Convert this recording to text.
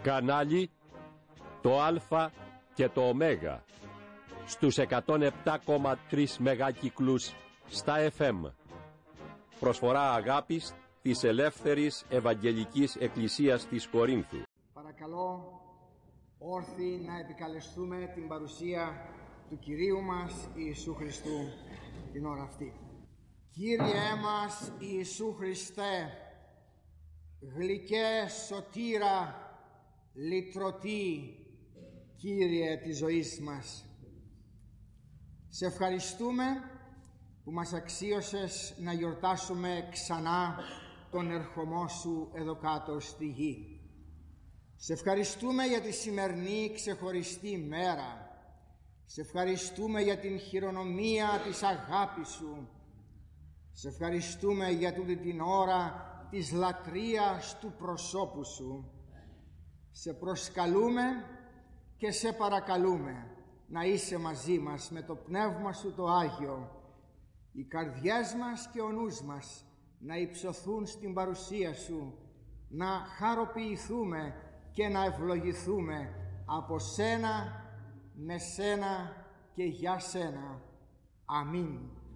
Κανάλι το Α και το Ω στους 107,3 μεγάκυκλους στα FM. Προσφορά αγάπης της Ελεύθερης Ευαγγελικής Εκκλησίας της Κορίνθου. Παρακαλώ όρθιοι να επικαλεστούμε την παρουσία του Κυρίου μας Ιησού Χριστού την ώρα αυτή. Κύριέ μας Ιησού Χριστέ, γλυκέ σωτήρα, λυτρωτή, Κύριε της ζωής μας, σε ευχαριστούμε που μας αξίωσες να γιορτάσουμε ξανά τον ερχομό Σου εδώ κάτω στη γη. Σε ευχαριστούμε για τη σημερινή ξεχωριστή μέρα. Σε ευχαριστούμε για την χειρονομία της αγάπης Σου. Σε ευχαριστούμε για τούτη την ώρα της λατρείας του προσώπου Σου. Σε προσκαλούμε και σε παρακαλούμε να είσαι μαζί μας με το Πνεύμα Σου το Άγιο, οι καρδιές μας και ο νους μας να υψωθούν στην παρουσία Σου, να χαροποιηθούμε και να ευλογηθούμε από Σένα, με Σένα και για Σένα. Αμήν.